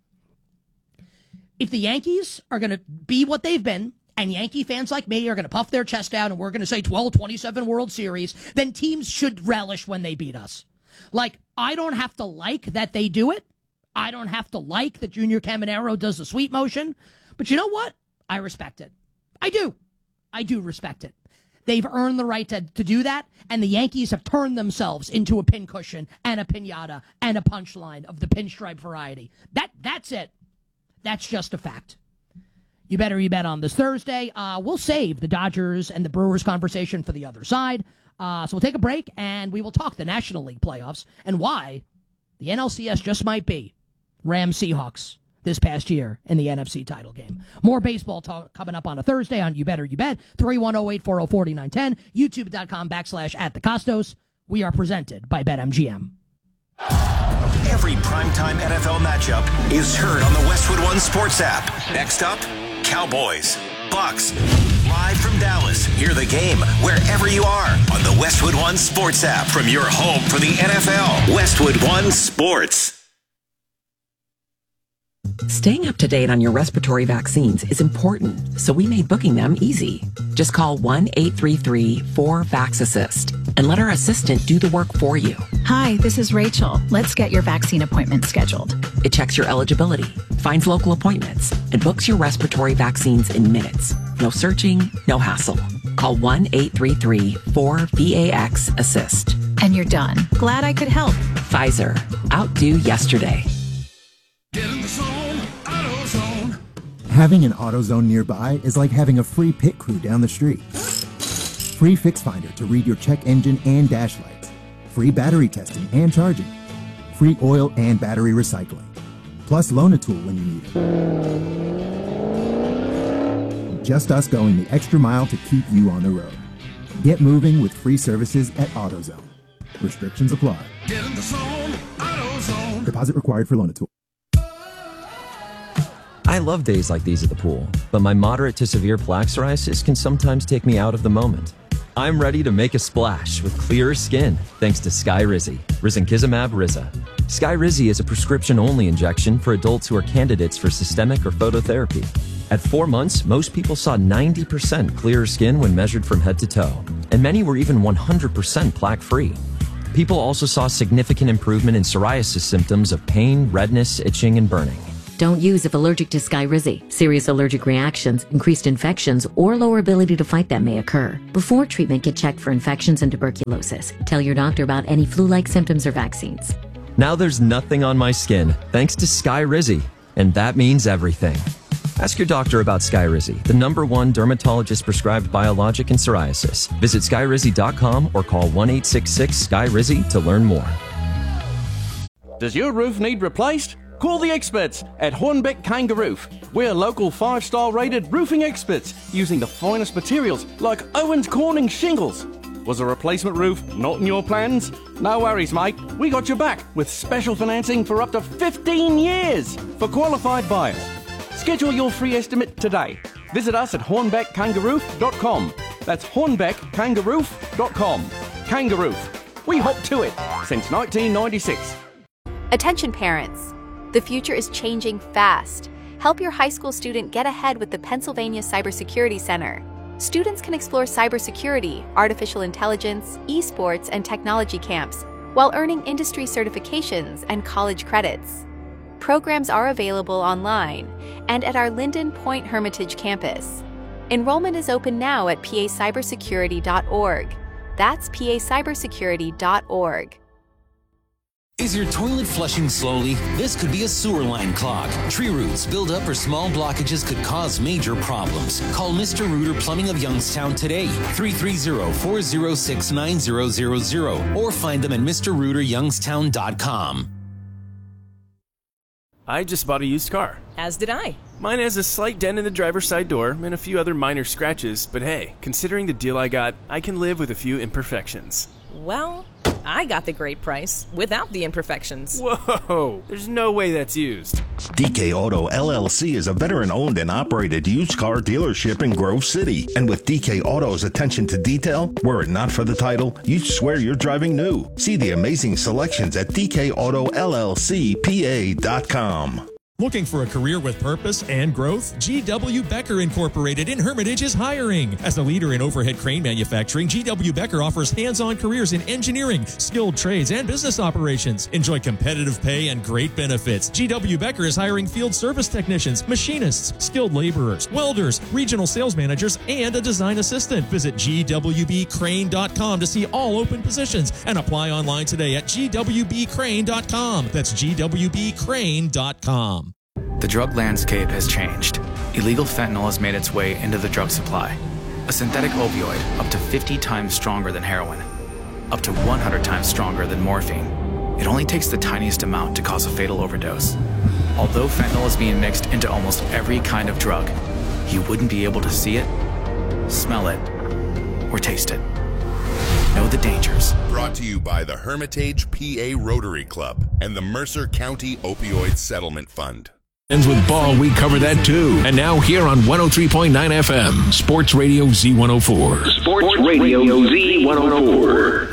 if the Yankees are going to be what they've been, and Yankee fans like me are going to puff their chest out, and we're going to say twelve, twenty-seven World Series, then teams should relish when they beat us. Like, I don't have to like that they do it. I don't have to like that Junior Caminero does the sweep motion. But you know what? I respect it. I do. I do respect it. They've earned the right to, to do that, and the Yankees have turned themselves into a pincushion and a piñata and a punchline of the pinstripe variety. That That's it. That's just a fact. You better you bet on this Thursday. Uh, we'll save the Dodgers and the Brewers conversation for the other side. Uh, so we'll take a break, and we will talk the National League playoffs and why the N L C S just might be Rams Seahawks this past year in the N F C title game. More baseball talk coming up on a Thursday on You Better You Bet. three one zero, eight four zero, four nine one zero. YouTube.com backslash at the Costos. We are presented by BetMGM. Every primetime N F L matchup is heard on the Westwood One Sports app. Next up, Cowboys, Bucks. Live from Dallas, hear the game wherever you are on the Westwood One Sports app from your home for the N F L. Westwood One Sports. Staying up to date on your respiratory vaccines is important, so we made booking them easy. Just call one eight three three, four, VAX assist and let our assistant do the work for you. Hi, this is Rachel. Let's get your vaccine appointment scheduled. It checks your eligibility, finds local appointments, and books your respiratory vaccines in minutes. No searching, no hassle. Call one eight three three, four, VAX assist. And you're done. Glad I could help. Pfizer. Outdo yesterday. Having an AutoZone nearby is like having a free pit crew down the street. Free Fix Finder to read your check engine and dash lights. Free battery testing and charging. Free oil and battery recycling. Plus loan a tool when you need it. Just us going the extra mile to keep you on the road. Get moving with free services at AutoZone. Restrictions apply. Get in the zone, AutoZone. Deposit required for loan a tool. I love days like these at the pool, but my moderate to severe plaque psoriasis can sometimes take me out of the moment. I'm ready to make a splash with clearer skin thanks to Skyrizi, risankizumab Riza. Skyrizi is a prescription-only injection for adults who are candidates for systemic or phototherapy. At four months, most people saw ninety percent clearer skin when measured from head to toe, and many were even one hundred percent plaque-free. People also saw significant improvement in psoriasis symptoms of pain, redness, itching, and burning. Don't use if allergic to Skyrizi. Serious allergic reactions, increased infections, or lower ability to fight them may occur. Before treatment, get checked for infections and tuberculosis. Tell your doctor about any flu-like symptoms or vaccines. Now there's nothing on my skin, thanks to Skyrizi, and that means everything. Ask your doctor about Skyrizi, the number one dermatologist-prescribed biologic in psoriasis. Visit skyrizi dot com or call one eight six six Sky Rizzy to learn more. Does your roof need replaced? Call the experts at Hornbeck Kangaroo. We're local five-star rated roofing experts using the finest materials like Owens Corning shingles. Was a replacement roof not in your plans? No worries, mate. We got your back with special financing for up to fifteen years for qualified buyers. Schedule your free estimate today. Visit us at hornbeck kangaroo dot com. That's hornbeck kangaroo dot com. Kangaroo. We hop to it since nineteen ninety-six. Attention parents. The future is changing fast. Help your high school student get ahead with the Pennsylvania Cybersecurity Center. Students can explore cybersecurity, artificial intelligence, esports, and technology camps while earning industry certifications and college credits. Programs are available online and at our Linden Point Hermitage campus. Enrollment is open now at p a cybersecurity dot org. That's p a cybersecurity dot org. Is your toilet flushing slowly? This could be a sewer line clog. Tree roots, buildup, or small blockages could cause major problems. Call Mister Rooter Plumbing of Youngstown today, three three zero, four zero six, nine zero zero zero, or find them at Mr Rooter Youngstown dot com. I just bought a used car. As did I. Mine has a slight dent in the driver's side door and a few other minor scratches, but hey, considering the deal I got, I can live with a few imperfections. Well, I got the great price without the imperfections. Whoa, there's no way that's used. D K Auto L L C is a veteran-owned and operated used car dealership in Grove City. And with D K Auto's attention to detail, were it not for the title, you'd swear you're driving new. See the amazing selections at d k auto l l c p a dot com. Looking for a career with purpose and growth? G W Becker Incorporated in Hermitage is hiring. As a leader in overhead crane manufacturing, G W Becker offers hands-on careers in engineering, skilled trades, and business operations. Enjoy competitive pay and great benefits. G W Becker is hiring field service technicians, machinists, skilled laborers, welders, regional sales managers, and a design assistant. Visit g w b crane dot com to see all open positions and apply online today at g w b crane dot com. That's g w b crane dot com. The drug landscape has changed. Illegal fentanyl has made its way into the drug supply. A synthetic opioid up to fifty times stronger than heroin, up to one hundred times stronger than morphine. It only takes the tiniest amount to cause a fatal overdose. Although fentanyl is being mixed into almost every kind of drug, you wouldn't be able to see it, smell it, or taste it. Know the dangers. Brought to you by the Hermitage P A Rotary Club and the Mercer County Opioid Settlement Fund. Ends with ball, we cover that too. And now here on one oh three point nine F M, Sports Radio Z one oh four. Sports Radio Z one oh four.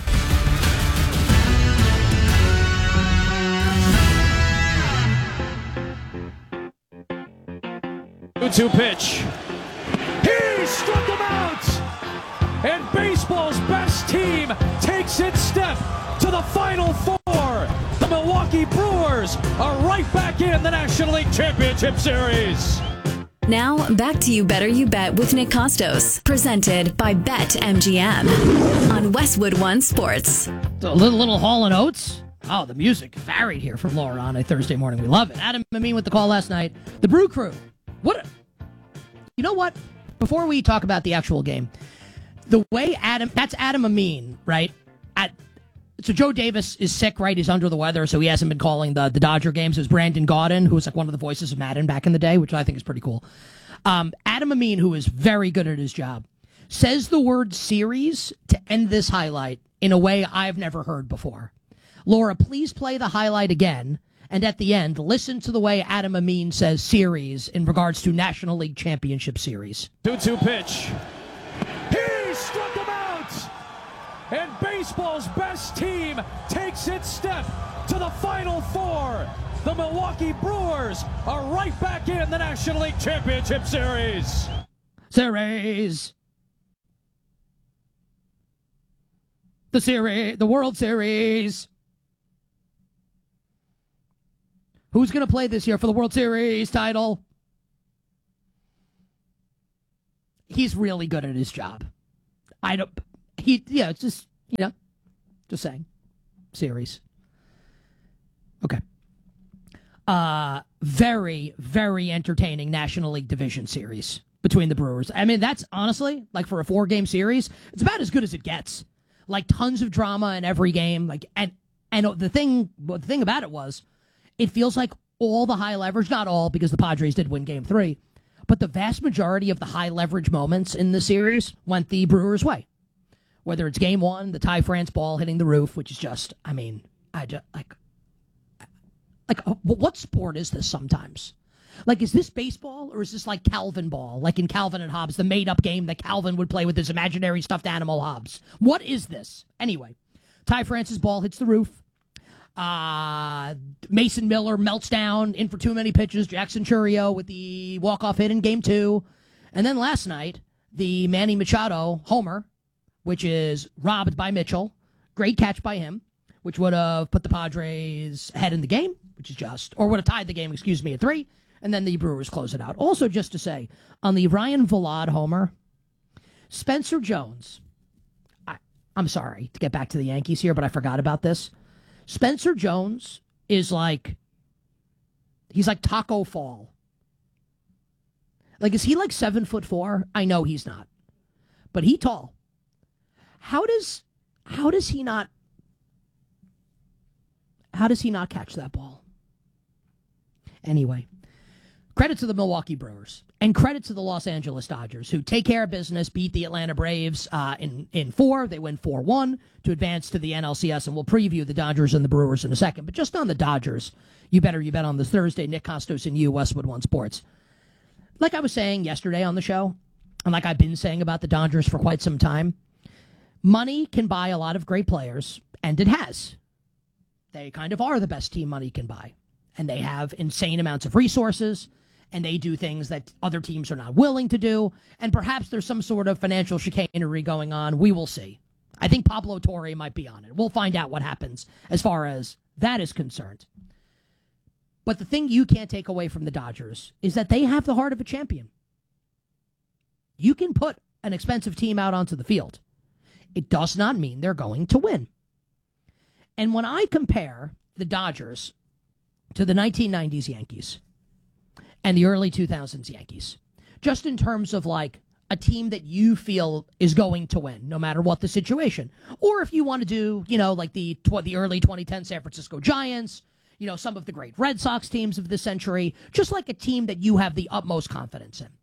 two two pitch. He struck him out! And baseball's best team takes its step to the Final Four. The Milwaukee Brewers are right back in the National League Championship Series. Now, back to You Better You Bet with Nick Costos, presented by Bet M G M on Westwood One Sports. A little, little Hall and Oates. Oh, the music varied here from Laura on a Thursday morning. We love it. Adam Amin with the call last night. The Brew Crew. What? A, you know what? Before we talk about the actual game, the way Adam, that's Adam Amin, right? At So Joe Davis is sick, right? He's under the weather, so he hasn't been calling the, the Dodger games. It was Brandon Gaudin, who was like one of the voices of Madden back in the day, which I think is pretty cool. Um, Adam Amin, who is very good at his job, says the word series to end this highlight in a way I've never heard before. Laura, please play the highlight again, and at the end, listen to the way Adam Amin says series in regards to National League Championship Series. two two pitch. He struck him out! And baseball's best team takes its step to the Final Four. The Milwaukee Brewers are right back in the National League Championship Series. Series. The series, the World Series. Who's going to play this year for the World Series title? He's really good at his job. I don't, he, yeah, it's just, you know, just saying. Series. Okay. Uh, very, very entertaining National League Division series between the Brewers. I mean, that's honestly, like for a four-game series, it's about as good as it gets. Like tons of drama in every game. Like, and, and the thing, the thing about it was, it feels like all the high leverage, not all, because the Padres did win game three, but the vast majority of the high leverage moments in the series went the Brewers' way. Whether it's game one, the Ty France ball hitting the roof, which is just, I mean, I just, like, like, what sport is this sometimes? Like, is this baseball or is this like Calvin ball? Like in Calvin and Hobbes, the made-up game that Calvin would play with his imaginary stuffed animal Hobbes. What is this? Anyway, Ty France's ball hits the roof. Uh, Mason Miller melts down in for too many pitches. Jackson Chourio with the walk-off hit in game two. And then last night, the Manny Machado homer, which is robbed by Mitchell. Great catch by him, which would have put the Padres ahead in the game, which is just, or would have tied the game, excuse me, at three. And then the Brewers close it out. Also, just to say, on the Ryan Vilade homer, Spencer Jones, I, I'm sorry to get back to the Yankees here, but I forgot about this. Spencer Jones is like, he's like Taco Fall. Like, is he like seven foot four? I know he's not, but he tall. How does, how does he not, how does he not catch that ball? Anyway, credit to the Milwaukee Brewers and credit to the Los Angeles Dodgers, who take care of business, beat the Atlanta Braves uh, in, in four. They win four one to advance to the N L C S, and we'll preview the Dodgers and the Brewers in a second. But just on the Dodgers, you better you bet on this Thursday. Nick Costos and you, Westwood One Sports. Like I was saying yesterday on the show, and like I've been saying about the Dodgers for quite some time, money can buy a lot of great players, and it has. They kind of are the best team money can buy. And they have insane amounts of resources, and they do things that other teams are not willing to do, and perhaps there's some sort of financial chicanery going on. We will see. I think Pablo Torre might be on it. We'll find out what happens as far as that is concerned. But the thing you can't take away from the Dodgers is that they have the heart of a champion. You can put an expensive team out onto the field. It does not mean they're going to win. And when I compare the Dodgers to the nineteen nineties Yankees and the early two thousands Yankees, just in terms of like a team that you feel is going to win, no matter what the situation. Or if you want to do, you know, like the the early twenty ten San Francisco Giants, you know, some of the great Red Sox teams of the century, just like a team that you have the utmost confidence in.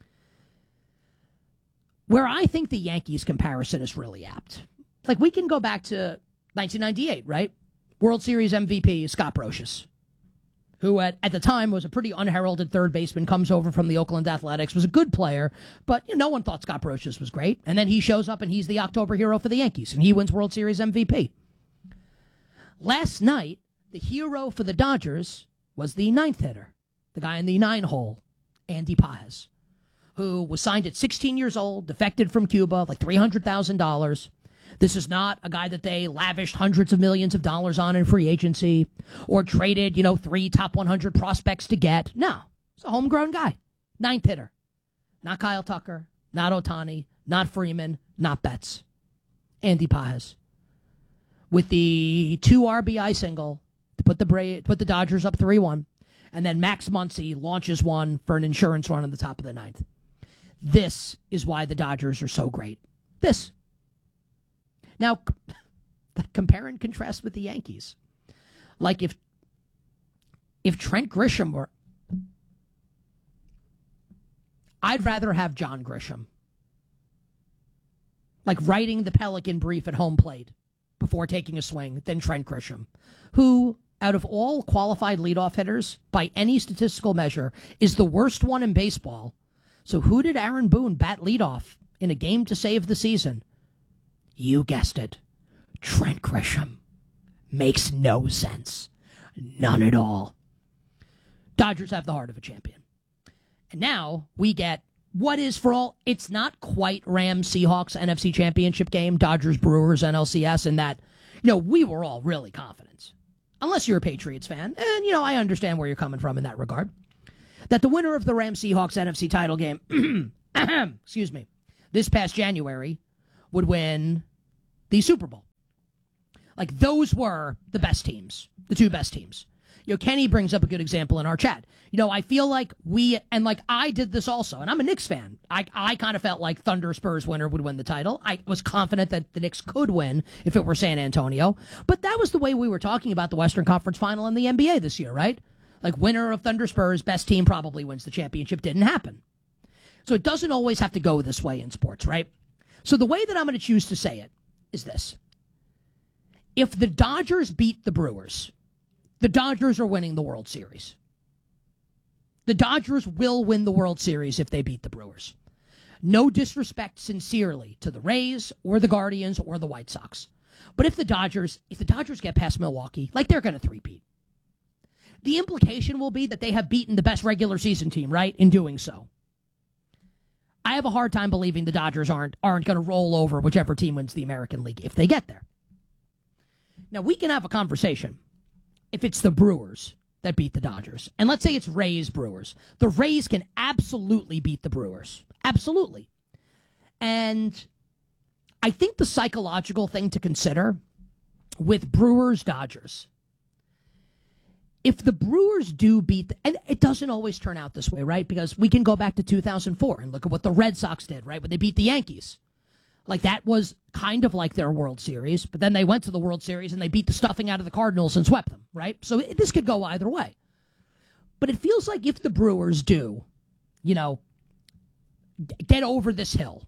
Where I think the Yankees comparison is really apt. Like, we can go back to nineteen ninety-eight, right? World Series M V P, Scott Brosius, who at, at the time was a pretty unheralded third baseman, comes over from the Oakland Athletics, was a good player, but you know, no one thought Scott Brosius was great. And then he shows up and he's the October hero for the Yankees, and he wins World Series M V P. Last night, the hero for the Dodgers was the ninth hitter, the guy in the nine hole, Andy Pages, who was signed at sixteen years old, defected from Cuba, like three hundred thousand dollars. This is not a guy that they lavished hundreds of millions of dollars on in free agency or traded, you know, three top one hundred prospects to get. No, it's a homegrown guy. Ninth hitter. Not Kyle Tucker, not Ohtani, not Freeman, not Betts. Andy Pages. With the two R B I single to put the Bra- put the Dodgers up three one, and then Max Muncy launches one for an insurance run in the top of the ninth. This is why the Dodgers are so great. This. Now, compare and contrast with the Yankees. Like if if Trent Grisham were... I'd rather have John Grisham. Like writing the Pelican brief at home plate before taking a swing than Trent Grisham, who, out of all qualified leadoff hitters, by any statistical measure, is the worst one in baseball. So who did Aaron Boone bat leadoff in a game to save the season? You guessed it. Trent Grisham. Makes no sense. None at all. Dodgers have the heart of a champion. And now we get what is for all, it's not quite Rams Seahawks N F C Championship game, Dodgers Brewers N L C S, in that, you know, we were all really confident, unless you're a Patriots fan, and, you know, I understand where you're coming from in that regard, that the winner of the Rams Seahawks N F C title game, excuse me, this past January would win the Super Bowl. Like, those were the best teams, the two best teams. You know, Kenny brings up a good example in our chat. You know, I feel like we, and like I did this also, and I'm a Knicks fan. I, I kind of felt like Thunder Spurs winner would win the title. I was confident that the Knicks could win if it were San Antonio. But that was the way we were talking about the Western Conference Final in the N B A this year, right? Like, winner of Thunder Spurs, best team probably wins the championship. Didn't happen. So it doesn't always have to go this way in sports, right? So the way that I'm going to choose to say it is this. If the Dodgers beat the Brewers, the Dodgers are winning the World Series. The Dodgers will win the World Series if they beat the Brewers. No disrespect, sincerely, to the Rays or the Guardians or the White Sox. But if the Dodgers, if the Dodgers get past Milwaukee, like, they're going to three-peat. The implication will be that they have beaten the best regular season team, right, in doing so. I have a hard time believing the Dodgers aren't aren't going to roll over whichever team wins the American League if they get there. Now, we can have a conversation if it's the Brewers that beat the Dodgers. And let's say it's Rays Brewers. The Rays can absolutely beat the Brewers. Absolutely. And I think the psychological thing to consider with Brewers Dodgers, if the Brewers do beat, the, and it doesn't always turn out this way, right? Because we can go back to two thousand four and look at what the Red Sox did, right? When they beat the Yankees. Like, that was kind of like their World Series, but then they went to the World Series and they beat the stuffing out of the Cardinals and swept them, right? So it, this could go either way. But it feels like if the Brewers do, you know, get over this hill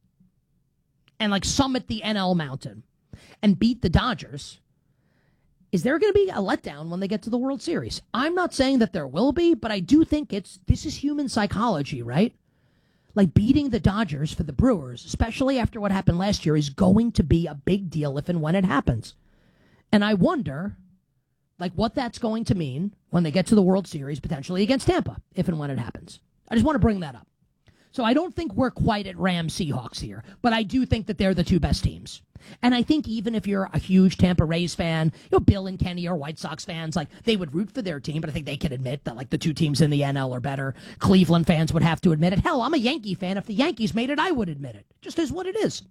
and, like, summit the N L mountain and beat the Dodgers, is there going to be a letdown when they get to the World Series? I'm not saying that there will be, but I do think it's this is human psychology, right? Like, beating the Dodgers for the Brewers, especially after what happened last year, is going to be a big deal if and when it happens. And I wonder, like, what that's going to mean when they get to the World Series, potentially against Tampa, if and when it happens. I just want to bring that up. So I don't think we're quite at Rams Seahawks here, but I do think that they're the two best teams. And I think even if you're a huge Tampa Rays fan, you know, Bill and Kenny are White Sox fans, like, they would root for their team, but I think they can admit that, like, the two teams in the N L are better. Cleveland fans would have to admit it. Hell, I'm a Yankee fan. If the Yankees made it, I would admit it. Just is what it is.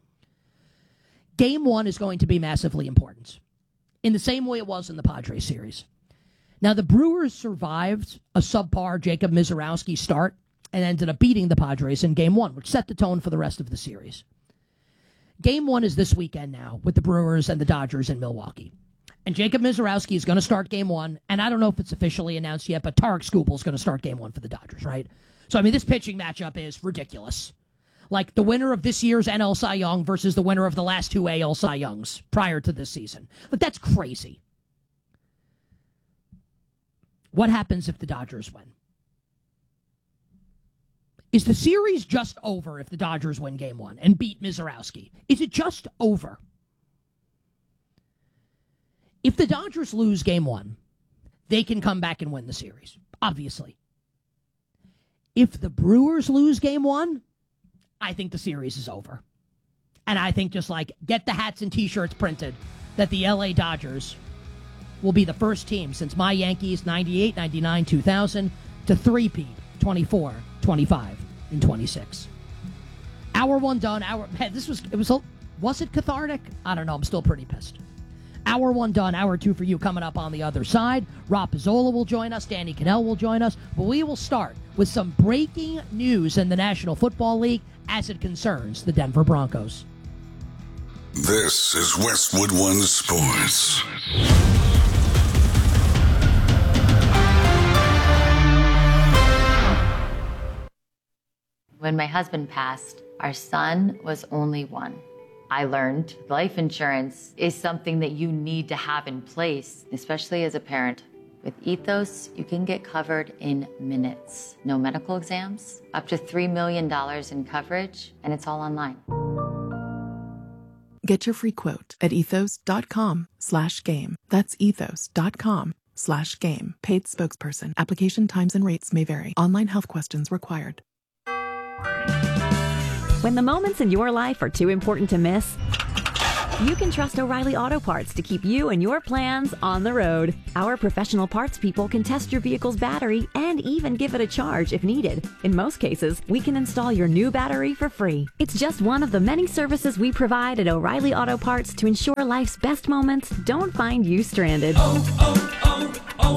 Game one is going to be massively important, in the same way it was in the Padres series. Now, the Brewers survived a subpar Jacob Misiorowski start and ended up beating the Padres in game one, which set the tone for the rest of the series. Game one is this weekend now with the Brewers and the Dodgers in Milwaukee. And Jacob Misiorowski is going to start game one, and I don't know if it's officially announced yet, but Tarek Skubal is going to start game one for the Dodgers, right? So, I mean, this pitching matchup is ridiculous. Like, the winner of this year's N L Cy Young versus the winner of the last two A L Cy Youngs prior to this season. But that's crazy. What happens if the Dodgers win? Is the series just over if the Dodgers win game one and beat Misiorowski? Is it just over? If the Dodgers lose game one, they can come back and win the series, obviously. If the Brewers lose game one, I think the series is over. And I think just like get the hats and T-shirts printed that the L A Dodgers will be the first team since my Yankees ninety-eight, ninety-nine, two thousand to three-peat twenty-four, twenty-five, and twenty-six. Hour one done. Hour man, this was it was was it cathartic? I don't know. I'm still pretty pissed. Hour one done. Hour two for you coming up on the other side. Rob Pizzola will join us. Danny Cannell will join us. But we will start with some breaking news in the National Football League as it concerns the Denver Broncos. This is Westwood One Sports. When my husband passed, our son was only one. I learned life insurance is something that you need to have in place, especially as a parent. With Ethos, you can get covered in minutes. No medical exams, up to three million dollars in coverage, and it's all online. Get your free quote at ethos.com slash game. That's ethos.com slash game. Paid spokesperson. Application times and rates may vary. Online health questions required. When the moments in your life are too important to miss, you can trust O'Reilly Auto Parts to keep you and your plans on the road. Our professional parts people can test your vehicle's battery and even give it a charge if needed. In most cases, we can install your new battery for free. It's just one of the many services we provide at O'Reilly Auto Parts to ensure life's best moments don't find you stranded. Oh,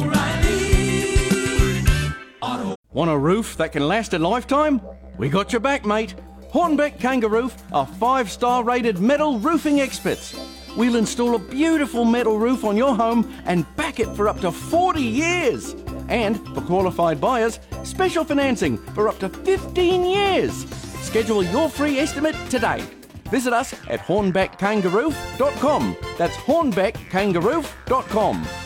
oh, oh, O'Reilly Auto. Want a roof that can last a lifetime? We got your back, mate. Hornbeck Kangaroo are five-star rated metal roofing experts. We'll install a beautiful metal roof on your home and back it for up to forty years. And for qualified buyers, special financing for up to fifteen years. Schedule your free estimate today. Visit us at hornbeck kangaroo dot com. That's hornbeck kangaroo dot com.